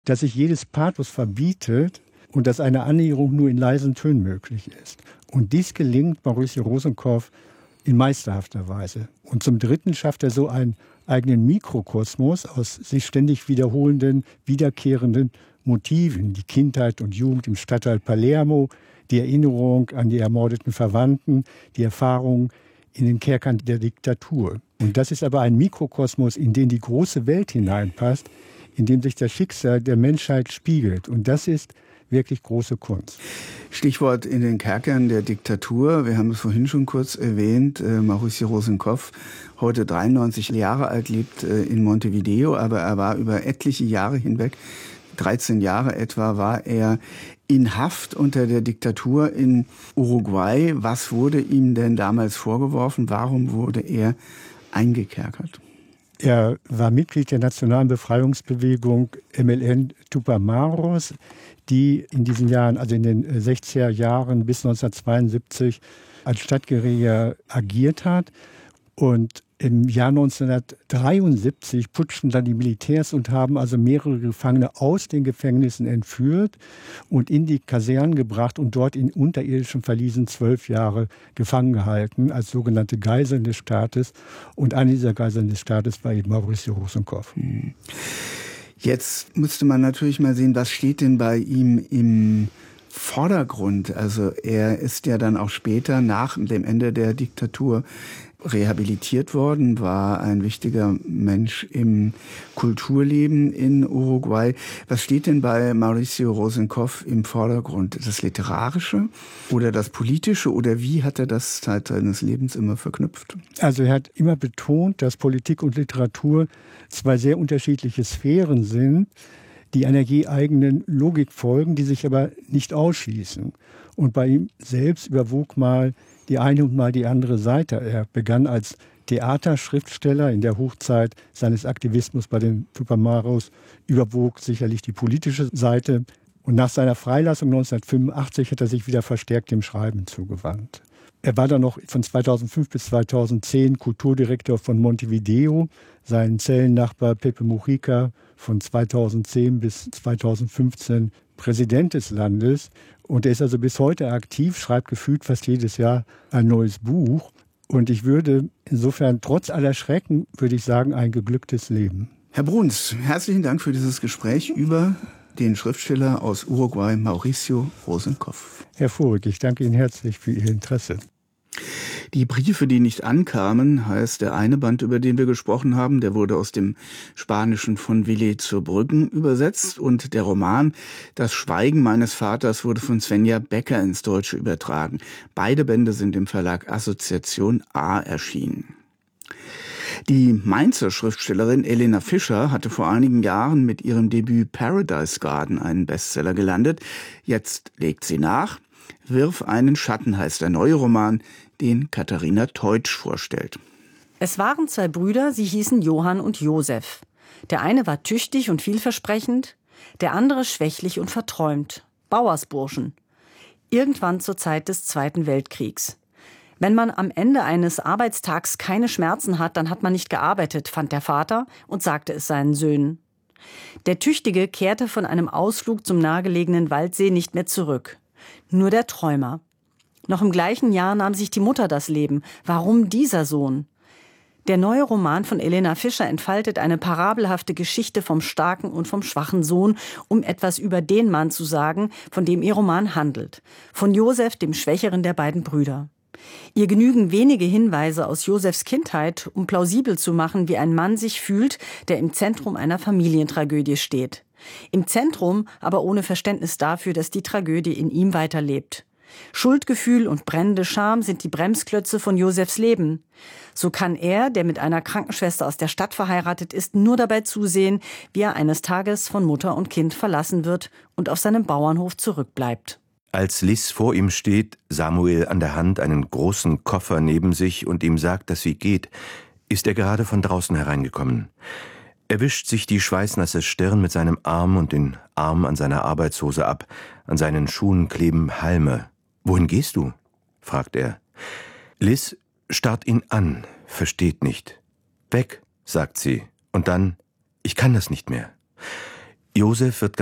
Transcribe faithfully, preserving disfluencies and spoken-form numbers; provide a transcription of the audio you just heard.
dass sich jedes Pathos verbietet und dass eine Annäherung nur in leisen Tönen möglich ist. Und dies gelingt Mauricio Rosenkopf in meisterhafter Weise. Und zum Dritten schafft er so einen eigenen Mikrokosmos aus sich ständig wiederholenden, wiederkehrenden Motiven. Die Kindheit und Jugend im Stadtteil Palermo, die Erinnerung an die ermordeten Verwandten, die Erfahrung in den Kerkern der Diktatur. Und das ist aber ein Mikrokosmos, in den die große Welt hineinpasst, in dem sich das Schicksal der Menschheit spiegelt. Und das ist wirklich große Kunst. Stichwort in den Kerkern der Diktatur. Wir haben es vorhin schon kurz erwähnt. Äh, Mauricio Rosenkopf, heute dreiundneunzig Jahre alt, lebt äh, in Montevideo, aber er war über etliche Jahre hinweg, dreizehn Jahre etwa, war er in Haft unter der Diktatur in Uruguay. Was wurde ihm denn damals vorgeworfen? Warum wurde er eingekerkert? Er war Mitglied der Nationalen Befreiungsbewegung M L N Tupamaros, die in diesen Jahren, also in den sechziger Jahren bis neunzehnhundertzweiundsiebzig als Stadtguerilla agiert hat. Und im Jahr neunzehnhundertdreiundsiebzig putschten dann die Militärs und haben also mehrere Gefangene aus den Gefängnissen entführt und in die Kasernen gebracht und dort in unterirdischen Verliesen zwölf Jahre gefangen gehalten, als sogenannte Geiseln des Staates. Und eine dieser Geiseln des Staates war eben Mauricio Rosenkopf. Jetzt müsste man natürlich mal sehen, was steht denn bei ihm im Vordergrund? Also er ist ja dann auch später nach dem Ende der Diktatur rehabilitiert worden, war ein wichtiger Mensch im Kulturleben in Uruguay. Was steht denn bei Mauricio Rosenkopf im Vordergrund? Das Literarische oder das Politische, oder wie hat er das Zeit seines Lebens immer verknüpft? Also er hat immer betont, dass Politik und Literatur zwei sehr unterschiedliche Sphären sind, die einer je eigenen Logik folgen, die sich aber nicht ausschließen. Und bei ihm selbst überwog mal die eine und mal die andere Seite. Er begann als Theaterschriftsteller in der Hochzeit seines Aktivismus bei den Tupamaros, überwog sicherlich die politische Seite. Und nach seiner Freilassung neunzehnhundertfünfundachtzig hat er sich wieder verstärkt dem Schreiben zugewandt. Er war dann noch von zweitausendfünf bis zweitausendzehn Kulturdirektor von Montevideo, sein Zellennachbar Pepe Mujica von zweitausendzehn bis zweitausendfünfzehn Präsident des Landes. Und er ist also bis heute aktiv, schreibt gefühlt fast jedes Jahr ein neues Buch. Und ich würde insofern, trotz aller Schrecken, würde ich sagen, ein geglücktes Leben. Herr Bruns, herzlichen Dank für dieses Gespräch über den Schriftsteller aus Uruguay, Mauricio Rosenkopf. Herr Vorig, ich danke Ihnen herzlich für Ihr Interesse. Die Briefe, die nicht ankamen, heißt der eine Band, über den wir gesprochen haben. Der wurde aus dem Spanischen von Willi zur Brüggen übersetzt. Und der Roman Das Schweigen meines Vaters wurde von Svenja Becker ins Deutsche übertragen. Beide Bände sind im Verlag Assoziation A erschienen. Die Mainzer Schriftstellerin Elena Fischer hatte vor einigen Jahren mit ihrem Debüt Paradise Garden einen Bestseller gelandet. Jetzt legt sie nach. Wirf einen Schatten heißt der neue Roman, den Katharina Teutsch vorstellt. Es waren zwei Brüder, sie hießen Johann und Josef. Der eine war tüchtig und vielversprechend, der andere schwächlich und verträumt. Bauersburschen. Irgendwann zur Zeit des Zweiten Weltkriegs. Wenn man am Ende eines Arbeitstags keine Schmerzen hat, dann hat man nicht gearbeitet, fand der Vater und sagte es seinen Söhnen. Der Tüchtige kehrte von einem Ausflug zum nahegelegenen Waldsee nicht mehr zurück. Nur der Träumer. Noch im gleichen Jahr nahm sich die Mutter das Leben. Warum dieser Sohn? Der neue Roman von Elena Fischer entfaltet eine parabelhafte Geschichte vom starken und vom schwachen Sohn, um etwas über den Mann zu sagen, von dem ihr Roman handelt. Von Josef, dem schwächeren der beiden Brüder. Ihr genügen wenige Hinweise aus Josefs Kindheit, um plausibel zu machen, wie ein Mann sich fühlt, der im Zentrum einer Familientragödie steht. Im Zentrum, aber ohne Verständnis dafür, dass die Tragödie in ihm weiterlebt. Schuldgefühl und brennende Scham sind die Bremsklötze von Josefs Leben. So kann er, der mit einer Krankenschwester aus der Stadt verheiratet ist, nur dabei zusehen, wie er eines Tages von Mutter und Kind verlassen wird und auf seinem Bauernhof zurückbleibt. Als Liz vor ihm steht, Samuel an der Hand einen großen Koffer neben sich und ihm sagt, dass sie geht, ist er gerade von draußen hereingekommen. Er wischt sich die schweißnasse Stirn mit seinem Arm und den Arm an seiner Arbeitshose ab. An seinen Schuhen kleben Halme. »Wohin gehst du?« fragt er. Liz starrt ihn an, versteht nicht. »Weg«, sagt sie, und dann, »ich kann das nicht mehr.« Josef wird